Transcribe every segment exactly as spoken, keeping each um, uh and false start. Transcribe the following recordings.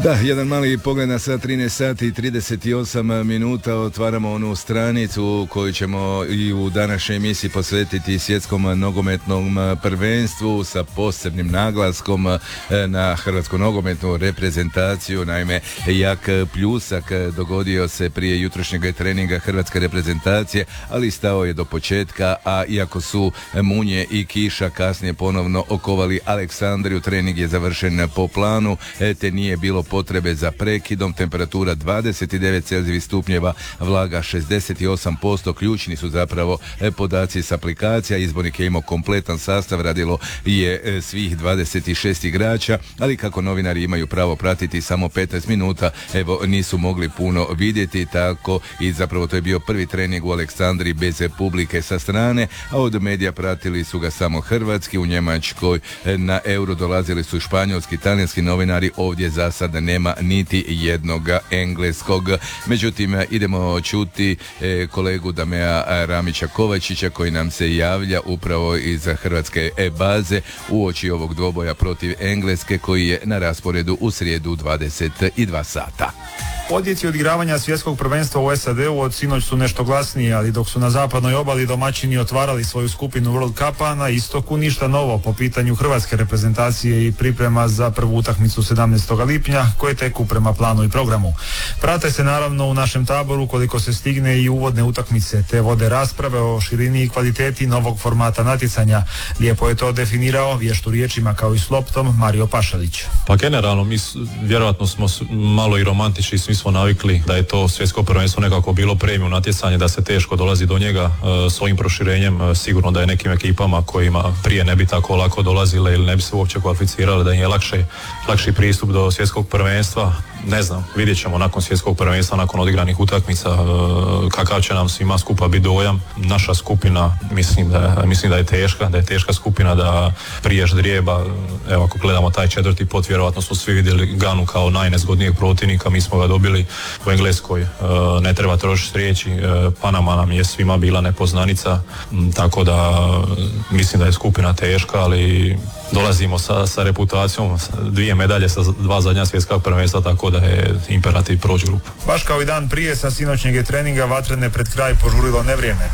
Da, jedan mali pogled na sat, trinaest sati i trideset osam minuta. Otvaramo onu stranicu koju ćemo i u današnjoj emisiji posvetiti svjetskom nogometnom prvenstvu sa posebnim naglaskom na hrvatsku nogometnu reprezentaciju. Naime, jak pljusak dogodio se prije jutrošnjeg treninga hrvatske reprezentacije, ali stao je do početka, a iako su munje i kiša kasnije ponovno okovali Aleksandriju, trening je završen po planu, te nije bilo potrebe za prekidom. Temperatura dvadeset devet celzijevih stupnjeva, vlaga šezdeset osam posto. Ključni su zapravo podaci s aplikacija. Izbornik je imao kompletan sastav, radilo je svih dvadeset šest igrača, ali kako novinari imaju pravo pratiti samo petnaest minuta, evo nisu mogli puno vidjeti, tako i zapravo to je bio prvi trening u Aleksandriji bez publike sa strane, a od medija pratili su ga samo hrvatski. U Njemačkoj na Euro dolazili su španjolski, talijanski novinari, ovdje za sada nema niti jednog engleskog. Međutim, idemo čuti e, kolegu Damea Ramića Kovačića koji nam se javlja upravo iz hrvatske baze uoči ovog dvoboja protiv Engleske koji je na rasporedu u srijedu dvadeset dva sata. Odjeci odigravanja svjetskog prvenstva u S A D-u od sinoć su nešto glasniji, ali dok su na zapadnoj obali domaćini otvarali svoju skupinu World Cupa, na istoku ništa novo po pitanju hrvatske reprezentacije i priprema za prvu utakmicu sedamnaestog lipnja koje teku prema planu i programu. Prate se naravno u našem taboru koliko se stigne i uvodne utakmice, te vode rasprave o širini i kvaliteti novog formata natjecanja. Lijepo je to definirao vještu riječima kao i s loptom Mario Pašalić. Pa generalno mi vjerojatno smo malo i romantični, svi smo navikli da je to svjetsko prvenstvo nekako bilo premium natjecanje, da se teško dolazi do njega. E, s ovim proširenjem e, sigurno da je nekim ekipama kojima prije ne bi tako lako dolazile ili ne bi se uopće kvalificirale, da im je lakše, lakši pristup do svjetskog prvenstva. Ne znam, vidjet ćemo nakon svjetskog prvenstva, nakon odigranih utakmica e, kakav će nam svima skupa biti dojam. Naša skupina mislim da, mislim da je teška, da je teška skupina, da prije ždrijeba, evo ako gledamo taj četvrti pot, vjerojatno smo svi vidjeli Ganu kao najnezgodnijeg protivnika, mi smo ga dobili u Engleskoj, e, ne treba trošiti riječi, e, Panama nam je svima bila nepoznanica, m, tako da mislim da je skupina teška, ali dolazimo sa, sa reputacijom, dvije medalje sa dva zadnja svjetska prvenstva, tako da je imperativ proći grupu. Baš kao i dan prije sa sinoćnjeg je treninga vatrene pred kraj požurilo nevrijeme.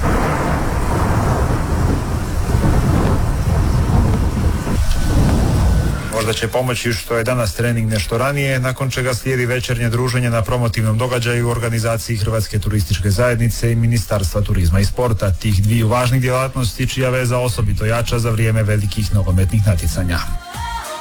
Možda će pomoći što je danas trening nešto ranije, nakon čega slijedi večernje druženje na promotivnom događaju u organizaciji Hrvatske turističke zajednice i Ministarstva turizma i sporta, tih dviju važnih djelatnosti čija veza osobito jača za vrijeme velikih nogometnih natjecanja.